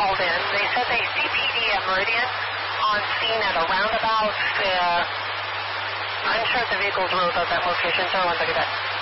called in. They said they see PD at Meridian on scene at a roundabout. I'm sure the vehicles rode at that location, so 1 second.